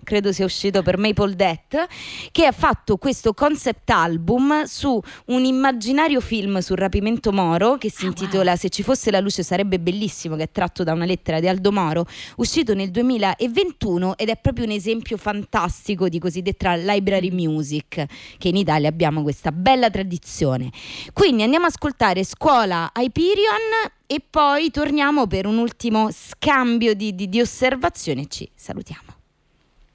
credo sia uscito per Maple Death, che ha fatto questo concept album su un immaginario film sul rapimento Moro che si intitola Se ci fosse la luce sarebbe bellissimo, che è tratto da una lettera di Aldo Moro, uscito nel 2021, ed è proprio un esempio fantastico di cosiddetta library music, che in Italia abbiamo questa bella tradizione. Quindi andiamo a ascoltare Scuola Hyperion e poi torniamo per un ultimo scambio di osservazioni e ci salutiamo.